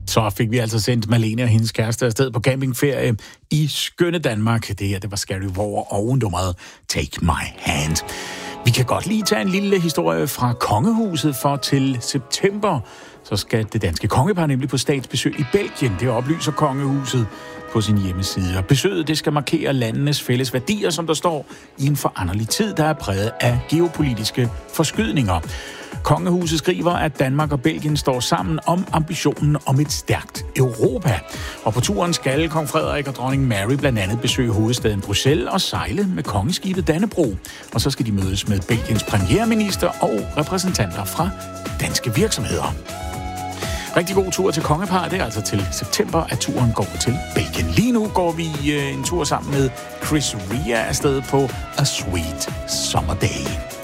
Så fik vi altså sendt Malene og hendes kæreste afsted på campingferie i skønne Danmark. Det her, det var Scary War og nummeret Take My Hand. Vi kan godt lige tage en lille historie fra kongehuset, for til september, så skal det danske kongepar nemlig på statsbesøg i Belgien. Det oplyser kongehuset på sin hjemmeside. Og besøget, det skal markere landenes fælles værdier, som der står, i en foranderlig tid, der er præget af geopolitiske forskydninger. Kongehuset skriver, at Danmark og Belgien står sammen om ambitionen om et stærkt Europa. Og på turen skal kong Frederik og dronning Mary blandt andet besøge hovedstaden Bruxelles og sejle med kongeskibet Dannebrog. Og så skal de mødes med Belgiens premierminister og repræsentanter fra danske virksomheder. Rigtig god tur til kongeparret. Det er altså til september, at turen går til Belgien. Lige nu går vi en tur sammen med Chris Rea afsted på A Sweet Summer Day.